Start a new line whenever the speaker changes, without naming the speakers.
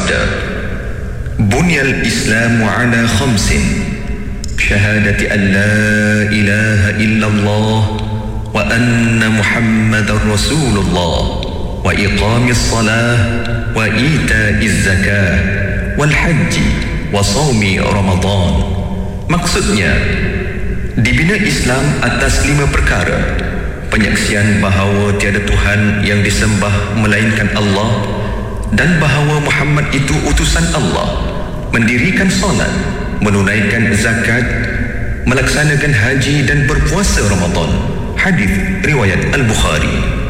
bersabda, Bunyal Islamu ala khamsin, syahadati an la ilaha illallah wa anna Muhammadar Rasulullah wa iqamis salah wa ita'iz zakah wal haji wa sawmi Ramadan. Maksudnya, dibina Islam atas 5 perkara: penyaksian bahawa tiada Tuhan yang disembah melainkan Allah dan bahawa Muhammad itu utusan Allah, mendirikan solat, menunaikan zakat, melaksanakan haji dan berpuasa Ramadan. Hadis riwayat Al-Bukhari.